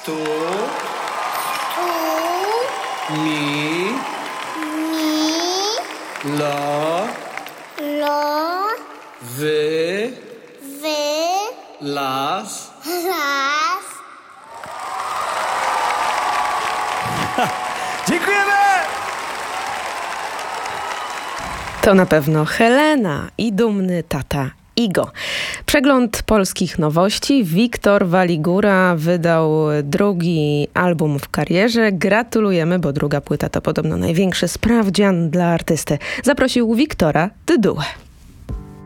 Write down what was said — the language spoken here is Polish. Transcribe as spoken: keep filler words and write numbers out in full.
Tu, Tu, mi, mi, lo, lo, wy, wy, las. las. Dziękujemy! To na pewno Helena i dumny tata Igo. Przegląd polskich nowości. Wiktor Waligura wydał drugi album w karierze. Gratulujemy, bo druga płyta to podobno największy sprawdzian dla artysty. Zaprosił Wiktora Dydułę.